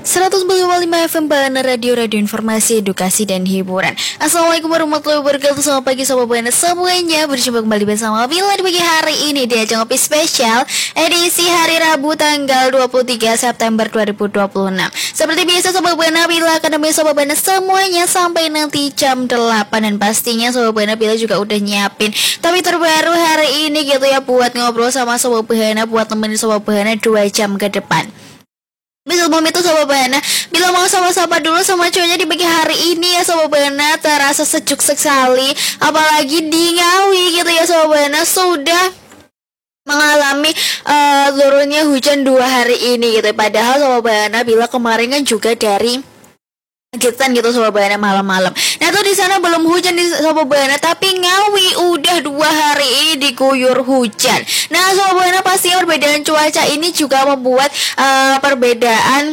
100,5 FM Bana Radio Informasi, Edukasi, dan Hiburan. Assalamualaikum warahmatullahi wabarakatuh. Selamat pagi Sobat Bana semuanya. Berjumpa kembali bersama Bila di pagi hari ini di ajang ngopi spesial edisi hari Rabu tanggal 23 September 2026. Seperti biasa Sobat Bana, Bila akan nemenin Sobat Bana semuanya sampai nanti jam 8. Dan pastinya Sobat Bana, Bila juga udah nyiapin tapi terbaru hari ini gitu ya, buat ngobrol sama Sobat Bana, buat nemenin Sobat Bana 2 jam ke depan. Sebelum itu Sobat Bana, Bila mau sama-sama dulu sama cowoknya di pagi hari ini ya Sobat Bana. Terasa sejuk sekali, apalagi di Ngawi gitu ya Sobat Bana, sudah mengalami turunnya hujan 2 hari ini gitu. Padahal Sobat Bana, Bila kemarin kan juga dari Pacitan gitu Sobat Bana malam-malam. Nah tuh di sana belum hujan di Sobat Bana, tapi Ngawi udah 2 hari ini diguyur hujan. Nah Sobat Bana, pastinya perbedaan cuaca ini juga membuat perbedaan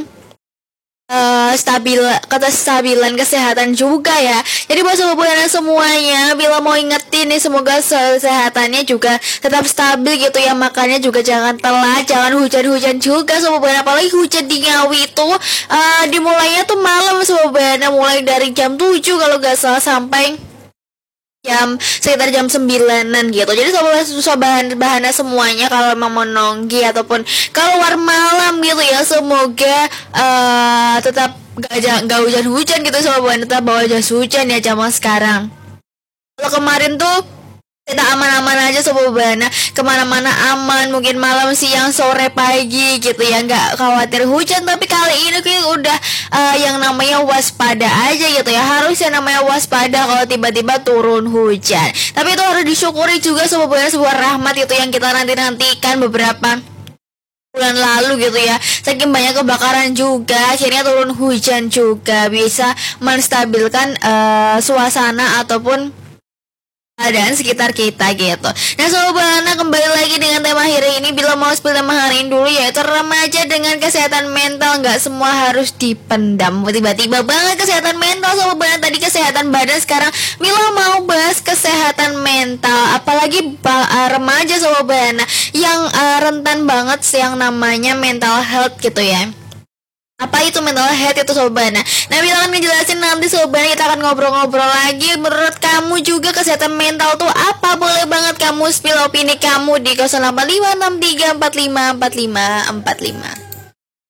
kestabilan kesehatan juga ya. Jadi buat Sobat Bana semuanya, Bila mau ingetin nih, semoga kesehatannya juga tetap stabil gitu ya. Makanya juga jangan telat, jangan hujan-hujan juga Sobat Bana. Apalagi hujan di Ngawi itu dimulainya tuh malam Sobat Bana, mulai dari jam 7 kalau gak salah sampai sekitar jam 9-an gitu. Jadi Sobat Bana semuanya, kalau mau nongki ataupun keluar malam gitu ya, semoga tetap gak hujan-hujan gitu Sobat Bana. Tetap bawa jas hujan ya zaman sekarang. Kalau kemarin tuh kita aman-aman aja Sobat Bana, kemana-mana aman, mungkin malam, siang, sore, pagi gitu ya, nggak khawatir hujan. Tapi kali ini kita udah yang namanya waspada aja gitu ya, harus yang namanya waspada kalau tiba-tiba turun hujan. Tapi itu harus disyukuri juga Sobat Bana, sebuah rahmat itu yang kita nantikan beberapa bulan lalu gitu ya. Saking banyak kebakaran juga, akhirnya turun hujan juga bisa menstabilkan suasana ataupun keadaan sekitar kita gitu. Nah Sobat Bana, kembali lagi dengan tema hari ini. Bila mau spill tema hari ini dulu, yaitu remaja dengan kesehatan mental. Nggak semua harus dipendam. Tiba-tiba banget kesehatan mental Sobat Bana, tadi kesehatan badan, sekarang Bila mau bahas kesehatan mental. Apalagi remaja Sobat Bana yang rentan banget yang namanya mental health gitu ya. Apa itu mental health itu Sobat Bana? Nah Bila akan ngejelasin nanti Sobat Bana, kita akan ngobrol-ngobrol lagi. Menurut kamu juga kesehatan mental tuh apa? Boleh banget kamu spill opini kamu di 0856345454.